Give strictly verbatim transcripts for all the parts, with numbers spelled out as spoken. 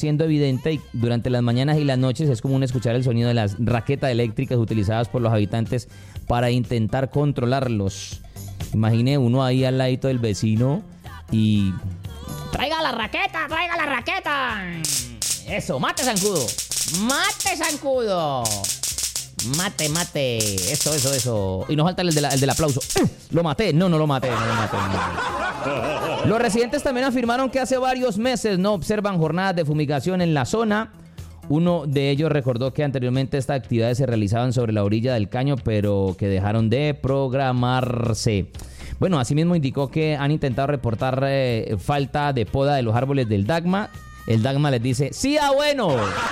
siendo evidente, y durante las mañanas y las noches es común escuchar el sonido de las raquetas eléctricas utilizadas por los habitantes para intentar controlarlos. Imagine uno ahí al ladito del vecino y... ¡Traiga la raqueta! ¡Traiga la raqueta! Eso, mate zancudo. ¡Mate zancudo! Mate, mate. Eso, eso, eso. Y nos falta el, de la, el del aplauso. Lo maté. No, no lo maté. No lo maté. No. Los residentes también afirmaron que hace varios meses no observan jornadas de fumigación en la zona. Uno de ellos recordó que anteriormente estas actividades se realizaban sobre la orilla del caño, pero que dejaron de programarse. Bueno, asimismo indicó que han intentado reportar eh, falta de poda de los árboles del Dagma. El Dagma les dice, ¡sí, ah, bueno!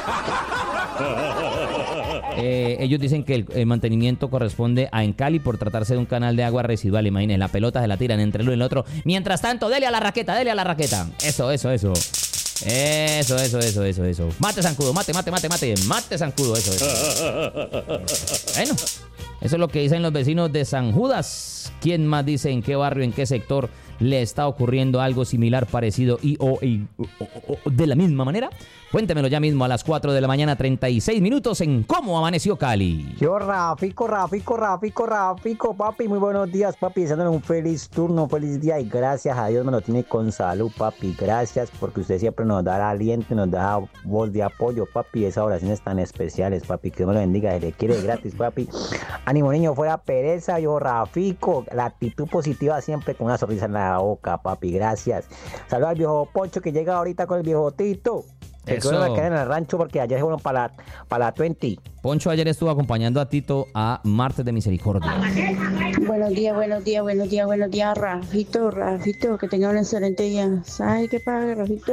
Eh, ellos dicen que el, el mantenimiento corresponde a Encali por tratarse de un canal de agua residual. Imagínense, la pelota se la tiran entre uno y el otro. Mientras tanto, dele a la raqueta, dele a la raqueta. Eso, eso, eso. Eso, eso, eso, eso, eso. Mate zancudo, mate, mate, mate, mate. Mate zancudo, eso, eso. Bueno, eso es lo que dicen los vecinos de San Judas. ¿Quién más dice en qué barrio, en qué sector le está ocurriendo algo similar, parecido y o, y, o, o, o de la misma manera? Cuéntemelo ya mismo a las cuatro de la mañana, treinta y seis minutos en Cómo Amaneció Cali. Yo, Rafico, Rafico, Rafico, Rafico, papi, muy buenos días, papi, deseándole un feliz turno, un feliz día y gracias a Dios me lo tiene con salud, papi, gracias porque usted siempre nos da aliento, nos da voz de apoyo, papi, esas oraciones tan especiales, papi, que Dios me lo bendiga, se le quiere gratis, papi. Ánimo, niño, fuera pereza, yo, Rafico, la actitud positiva siempre con una sonrisa en la boca, papi, gracias. Saludos al viejo Poncho que llega ahorita con el viejo Tito. Eso. Que me quedé en el rancho porque ayer se fueron para la, para la veinte. Poncho ayer estuvo acompañando a Tito a Martes de Misericordia. Buenos días, buenos días, buenos días, buenos días, Rafito, Rafito, que tenga un excelente día. ¿Sabes qué pasa, Rafito?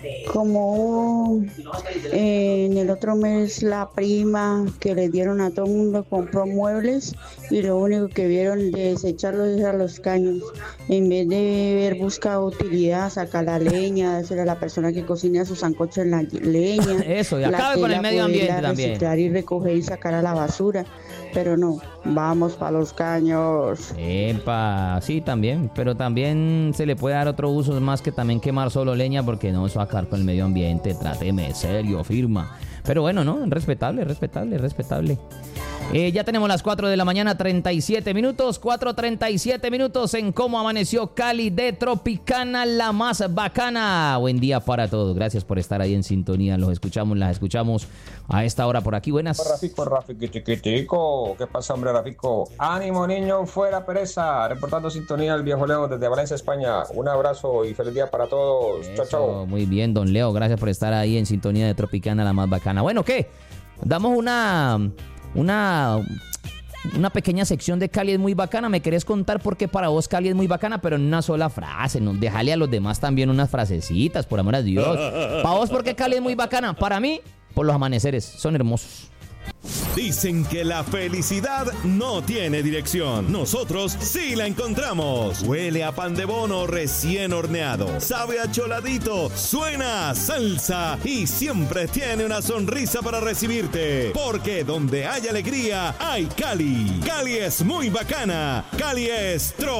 Como eh, en el otro mes la prima que le dieron a todo el mundo compró muebles y lo único que vieron de desecharlos es a los caños. En vez de haber buscado utilidad, sacar la leña, dársela a la persona que cocina su sancocho en la leña. Eso, y acabe con el medio ambiente también. Reciclar y recoger y sacar a la basura. Pero no, vamos para los caños. Epa, sí, también. Pero también se le puede dar otro uso más que también quemar solo leña, porque no, eso va a acabar con el medio ambiente. Tráteme serio, firma. Pero bueno, ¿no? Respetable, respetable, respetable. Eh, ya tenemos las cuatro de la mañana, treinta y siete minutos. cuatro treinta y siete minutos en Cómo Amaneció Cali de Tropicana, la más bacana. Buen día para todos. Gracias por estar ahí en sintonía. Los escuchamos, las escuchamos a esta hora por aquí. Buenas. Rafico, Rafico, chiquitico. ¿Qué pasa, hombre, Rafico? Ánimo, niño, fuera pereza. Reportando sintonía el viejo Leo desde Valencia, España. Un abrazo y feliz día para todos. Chao, chao. Muy bien, don Leo. Gracias por estar ahí en sintonía de Tropicana, la más bacana. Bueno, ¿qué? Damos una... Una, una pequeña sección de Cali es muy bacana. ¿Me querés contar por qué para vos Cali es muy bacana? Pero en una sola frase, ¿no? Déjale a los demás también unas frasecitas, por amor a Dios. ¿Para vos por qué Cali es muy bacana? Para mí, por los amaneceres, son hermosos. Dicen que la felicidad no tiene dirección. Nosotros sí la encontramos. Huele a pan de bono recién horneado. Sabe a choladito. Suena a salsa. Y siempre tiene una sonrisa para recibirte. Porque donde hay alegría, hay Cali. Cali es muy bacana. Cali es tro.